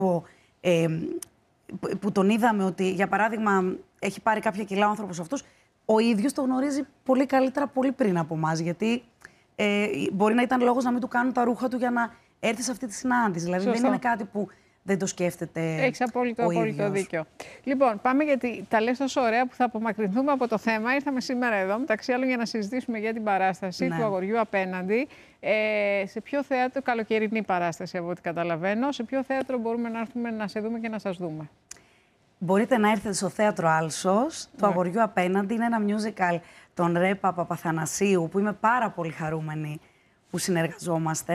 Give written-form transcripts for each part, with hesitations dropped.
που τον είδαμε ότι, για παράδειγμα, έχει πάρει κάποια κιλά ο άνθρωπος αυτός, ο ίδιος το γνωρίζει πολύ καλύτερα πολύ πριν από εμάς. Γιατί μπορεί να ήταν λόγος να μην του κάνουν τα ρούχα του για να έρθει σε αυτή τη συνάντηση. Δηλαδή, δεν είναι κάτι που δεν το σκέφτεται. Έχεις απόλυτο δίκιο. Λοιπόν, πάμε, γιατί τα λες τόσο ωραία που θα απομακρυνθούμε από το θέμα. Ήρθαμε σήμερα εδώ, μεταξύ άλλων, για να συζητήσουμε για την παράσταση του Αγοριού Απέναντι. Σε ποιο θέατρο, καλοκαιρινή παράσταση από ό,τι καταλαβαίνω, σε ποιο θέατρο μπορούμε να έρθουμε να σε δούμε και να σας δούμε? Μπορείτε να έρθετε στο θέατρο Άλσος. Το Αγοριού Απέναντι είναι ένα musical των Ρέπα Παπαθανασίου, που είμαι πάρα πολύ χαρούμενη που συνεργαζόμαστε.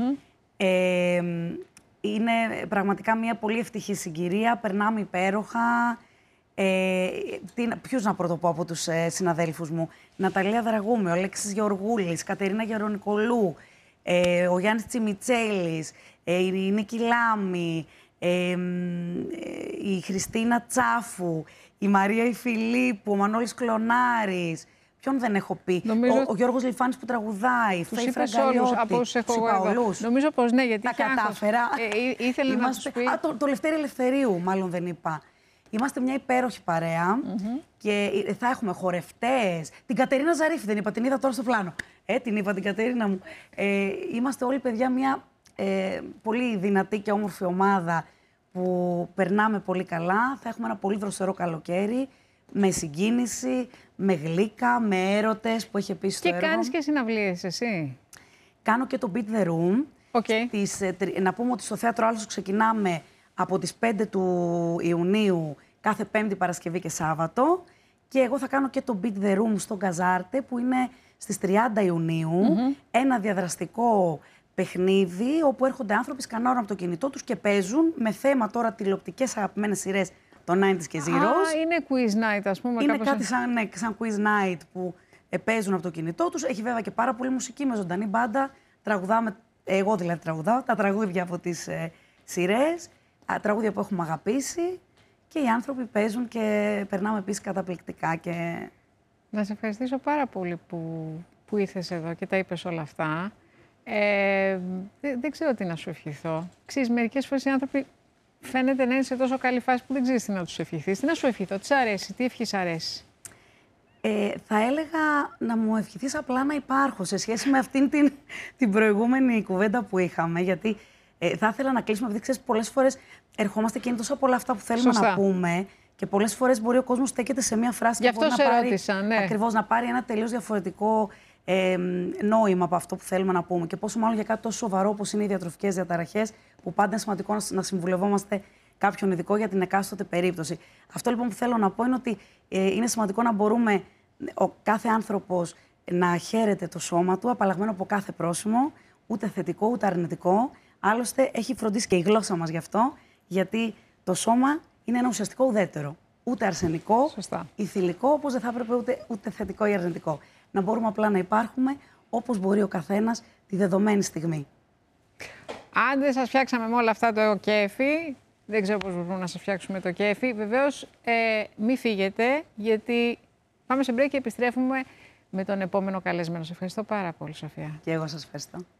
Είναι πραγματικά μια πολύ ευτυχή συγκυρία, περνάμε υπέροχα. Ποιους να πρωτοπώ από τους συναδέλφους μου? Ναταλία Δραγούμη, ο Αλέξης Γεωργούλης, Κατερίνα Γερονικολού, ο Γιάννης Τσιμιτσέλης, η Νίκη Λάμη, η Χριστίνα Τσάφου, η Μαρία Ιφιλίππου, ο Μανώλης Κλωνάρης. Ποιον δεν έχω πει? Ο Γιώργος Λιφάνης που τραγουδάει, τους είπες όλους, από όσους έχω εγώ. Νομίζω πως ναι, γιατί τα κατάφερα. Ήθελε να τους πει. Το Λευτέρη Ελευθερίου, μάλλον δεν είπα. Είμαστε μια υπέροχη παρέα και θα έχουμε χορευτές. Την Κατερίνα Ζαρίφη δεν είπα, την είδα τώρα στο πλάνο. Την είπα την Κατερίνα μου. Είμαστε όλοι, παιδιά, μια πολύ δυνατή και όμορφη ομάδα που περνάμε πολύ καλά. Θα έχουμε ένα πολύ δροσερό καλοκαίρι, με συγκίνηση, με γλύκα, με έρωτες που έχει επίσης το έργο. Και κάνεις και συναυλίες εσύ? Κάνω και το Beat the Room. Να πούμε ότι στο Θέατρο Άλσος ξεκινάμε από τις 5 του Ιουνίου, κάθε Πέμπτη, Παρασκευή και Σάββατο. Και εγώ θα κάνω και το Beat the Room στο Γκαζάρτε, που είναι στις 30 Ιουνίου. Ένα διαδραστικό παιχνίδι, όπου έρχονται άνθρωποι, σκανάρουν από το κινητό τους και παίζουν με θέμα τώρα τηλεοπτικές αγαπημένες σειρές των 90's και Zeros. Είναι quiz night, ας πούμε. Είναι κάτι σαν quiz night που παίζουν από το κινητό τους. Έχει βέβαια και πάρα πολύ μουσική με ζωντανή μπάντα. Τραγουδάμε, εγώ δηλαδή τραγουδάω, τα τραγούδια από τις σειρές, τραγούδια που έχουμε αγαπήσει, και οι άνθρωποι παίζουν και περνάμε επίσης καταπληκτικά. Να σε ευχαριστήσω πάρα πολύ που ήρθες εδώ και τα είπες όλα αυτά. Δεν ξέρω τι να σου ευχηθώ. Ξέρεις, μερικές φορές οι άνθρωποι φαίνεται να είναι σε τόσο καλή φάση που δεν ξέρεις τι να τους ευχηθείς. Τι να σου ευχηθώ, τι σ' αρέσει, τι ευχής αρέσει? Θα έλεγα να μου ευχηθείς απλά να υπάρχω σε σχέση με αυτήν την προηγούμενη κουβέντα που είχαμε. Γιατί θα ήθελα να κλείσουμε, επειδή ξέρεις, πολλές φορές ερχόμαστε και είναι τόσο πολλά αυτά που θέλουμε να πούμε. Και πολλές φορές μπορεί ο κόσμος στέκεται σε μία φράση και μπορεί ακριβώς να πάρει ένα τελείως διαφορετικό νόημα από αυτό που θέλουμε να πούμε. Και πόσο μάλλον για κάτι τόσο σοβαρό όπως είναι οι διατροφικές διαταραχές, που πάντα είναι σημαντικό να συμβουλευόμαστε κάποιον ειδικό για την εκάστοτε περίπτωση. Αυτό λοιπόν που θέλω να πω είναι ότι είναι σημαντικό να μπορούμε ο κάθε άνθρωπος να χαίρεται το σώμα του, απαλλαγμένο από κάθε πρόσημο, ούτε θετικό ούτε αρνητικό. Άλλωστε έχει φροντίσει και η γλώσσα μας γι' αυτό, γιατί το σώμα είναι ένα ουσιαστικό ουδέτερο. Ούτε αρσενικό ή θηλυκό, όπως δεν θα έπρεπε ούτε θετικό ή αρνητικό. Να μπορούμε απλά να υπάρχουμε όπως μπορεί ο καθένας τη δεδομένη στιγμή. Αν δεν σας φτιάξαμε με όλα αυτά το κέφι, δεν ξέρω πώς μπορούμε να σας φτιάξουμε το κέφι. Βεβαίως, μη φύγετε, γιατί πάμε σε break και επιστρέφουμε με τον επόμενο καλεσμένο. Σε ευχαριστώ πάρα πολύ, Σοφία. Και εγώ σας ευχαριστώ.